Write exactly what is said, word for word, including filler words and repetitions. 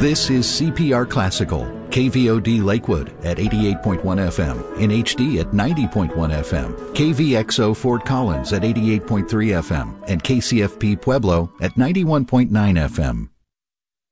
This is C P R Classical, K V O D Lakewood at eighty-eight point one F M, in H D at ninety point one F M, K V X O Fort Collins at eighty-eight point three F M, and K C F P Pueblo at ninety-one point nine F M.